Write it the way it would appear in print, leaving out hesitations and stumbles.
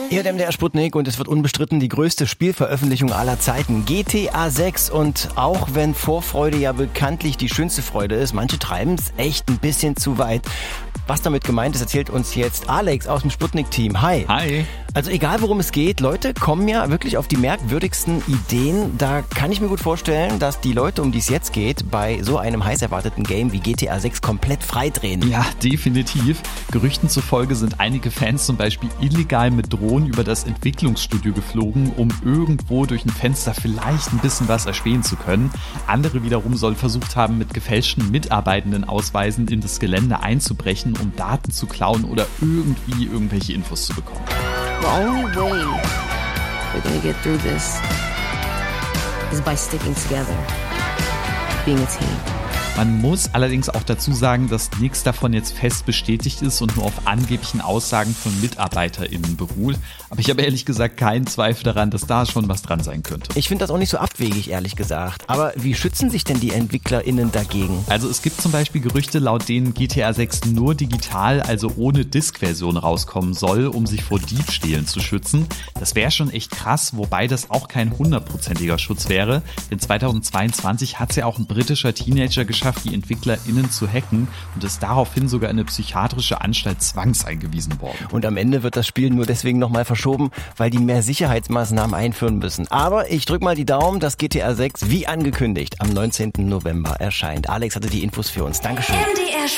Ihr hört MDR Sputnik und es wird unbestritten die größte Spielveröffentlichung aller Zeiten. GTA 6 und auch wenn Vorfreude ja bekanntlich die schönste Freude ist, manche treiben es echt ein bisschen zu weit. Was damit gemeint ist, erzählt uns jetzt Alex aus dem Sputnik-Team. Hi. Hi. Also egal worum es geht, Leute kommen ja wirklich auf die merkwürdigsten Ideen. Da kann ich mir gut vorstellen, dass die Leute, um die es jetzt geht, bei so einem heiß erwarteten Game wie GTA 6 komplett freidrehen. Ja, definitiv. Gerüchten zufolge sind einige Fans zum Beispiel illegal mit Drohnen über das Entwicklungsstudio geflogen, um irgendwo durch ein Fenster vielleicht ein bisschen was erspähen zu können. Andere wiederum sollen versucht haben, mit gefälschten Mitarbeitendenausweisen in das Gelände einzubrechen, um Daten zu klauen oder irgendwie irgendwelche Infos zu bekommen. The only way we're gonna get through this is by sticking together, being a team. Man muss allerdings auch dazu sagen, dass nichts davon jetzt fest bestätigt ist und nur auf angeblichen Aussagen von MitarbeiterInnen beruht. Aber ich habe ehrlich gesagt keinen Zweifel daran, dass da schon was dran sein könnte. Ich finde das auch nicht so abwegig, ehrlich gesagt. Aber wie schützen sich denn die EntwicklerInnen dagegen? Also es gibt zum Beispiel Gerüchte, laut denen GTA 6 nur digital, also ohne Disk-Version rauskommen soll, um sich vor Diebstählen zu schützen. Das wäre schon echt krass, wobei das auch kein 100%iger Schutz wäre. Denn 2022 hat es ja auch ein britischer Teenager geschafft, die EntwicklerInnen zu hacken und ist daraufhin sogar in eine psychiatrische Anstalt zwangseingewiesen worden. Und am Ende wird das Spiel nur deswegen nochmal verschoben, weil die mehr Sicherheitsmaßnahmen einführen müssen. Aber ich drück mal die Daumen, dass GTA 6 wie angekündigt am 19. November erscheint. Alex hatte die Infos für uns. Dankeschön.